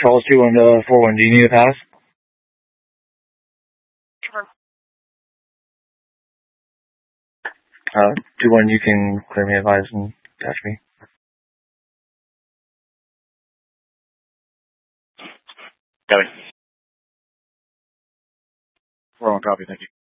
Charles 2141, do you need a pass? 21, you can clear me, advise, and catch me. Copy. 4-1, copy, thank you.